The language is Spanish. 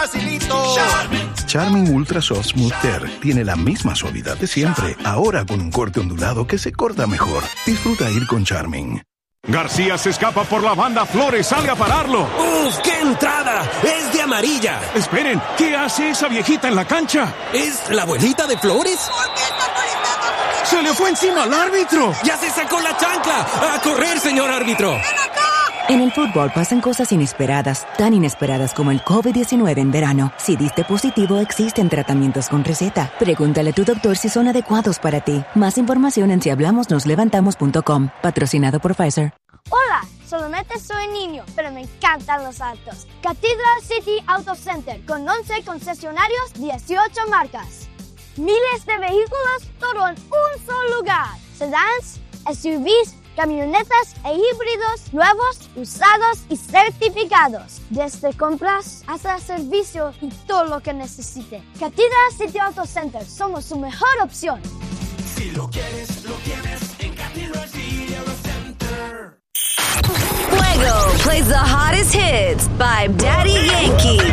facilito. Charmin Ultra Soft Smooth Tear tiene la misma suavidad de siempre, ahora con un corte ondulado que se corta mejor. Disfruta ir con Charmin. García se escapa por la banda, Flores sale a pararlo. ¡Uf, qué entrada! ¡Es de amarilla! Esperen, ¿qué hace esa viejita en la cancha? ¿Es la abuelita de Flores? ¿Por qué está molestando? ¡Se le fue encima al árbitro! ¡Ya se sacó la chancla! ¡A correr, señor árbitro! En el fútbol pasan cosas inesperadas, tan inesperadas como el COVID-19 en verano. Si diste positivo, existen tratamientos con receta. Pregúntale a tu doctor si son adecuados para ti. Más información en sihablamosnoslevantamos.com. Patrocinado por Pfizer. Hola, solamente soy niño, pero me encantan los autos. Cathedral City Auto Center, con 11 concesionarios, 18 marcas. Miles de vehículos, todo en un solo lugar. Sedans, SUVs, camionetas e híbridos nuevos, usados y certificados. Desde compras hasta servicio y todo lo que necesite. Cathedral City Auto Center, somos su mejor opción. Si lo quieres, lo tienes en Cathedral City Auto Center. Fuego plays the hottest hits by Daddy Yankee.